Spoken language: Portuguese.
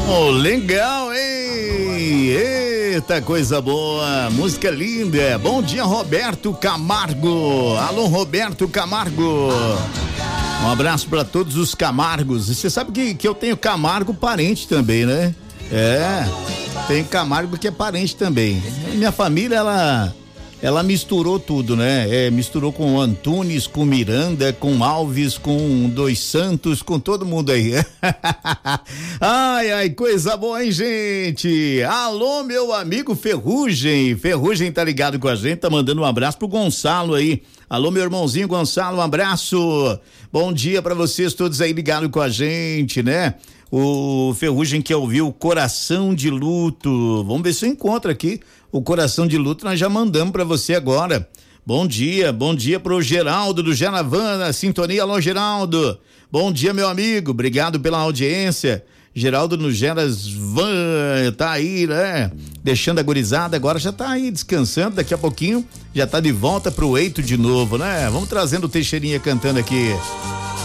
Oh, legal, hein? Eita, coisa boa, música linda. Bom dia, Roberto Camargo. Alô, Roberto Camargo. Um abraço para todos os Camargos. E você sabe que eu tenho Camargo parente também, né? Tem Camargo que é parente também. Minha família, ela misturou tudo, né? Misturou com Antunes, com Miranda, com Alves, com Dois Santos, com todo mundo aí. Ai, coisa boa, hein, gente? Alô, meu amigo Ferrugem. Ferrugem tá ligado com a gente, tá mandando um abraço pro Gonçalo aí. Alô, meu irmãozinho Gonçalo, um abraço. Bom dia pra vocês todos aí ligados com a gente, né? O Ferrugem que ouviu Coração de Luto. Vamos ver se eu encontro aqui o Coração de Luto, nós já mandamos pra você agora. Bom dia pro Geraldo do Geravana, sintonia. Alô, Geraldo. Bom dia, meu amigo, obrigado pela audiência. Geraldo no Geravana, tá aí, né? Deixando a gurizada, agora já tá aí descansando, daqui a pouquinho já tá de volta pro eito de novo, né? Vamos trazendo o Teixeirinha cantando aqui.